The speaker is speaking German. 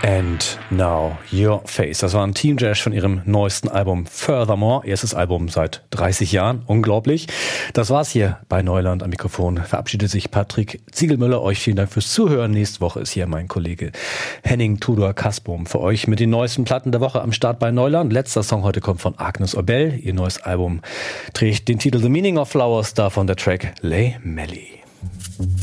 And Now Your Face. Das war ein Team Jazz von ihrem neuesten Album Furthermore. Erstes Album seit 30 Jahren. Unglaublich. Das war's hier bei Neuland. Am Mikrofon verabschiedet sich Patrick Ziegelmüller. Euch vielen Dank fürs Zuhören. Nächste Woche ist hier mein Kollege Henning Tudor Kasbum für euch mit den neuesten Platten der Woche am Start bei Neuland. Letzter Song heute kommt von Agnes Obel. Ihr neues Album trägt den Titel The Meaning of Flowers, davon der Track Lay Melly.